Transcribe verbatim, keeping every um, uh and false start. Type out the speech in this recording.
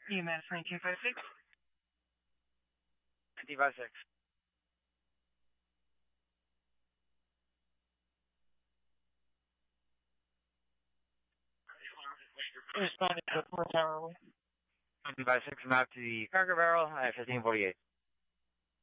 E M S nineteen fifty-six. nineteen fifty-six. Responding to Port Tower. nineteen fifty-six, map to the cargo barrel at fifteen forty-eight.